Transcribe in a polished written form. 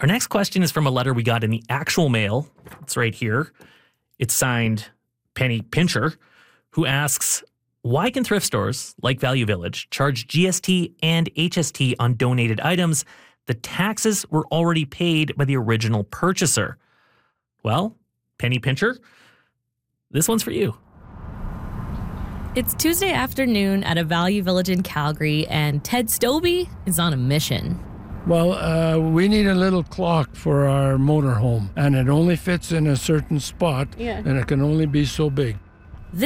Our next question is from a letter we got in the actual mail. It's right here. It's signed Penny Pincher, who asks, why can thrift stores like Value Village charge GST and HST on donated items? The taxes were already paid by the original purchaser. Well, Penny Pincher, this one's for you. It's Tuesday afternoon at a Value Village in Calgary, and Ted Stobie is on a mission. Well, we need a little clock for our motorhome, and it only fits in a certain spot, and it can only be so big.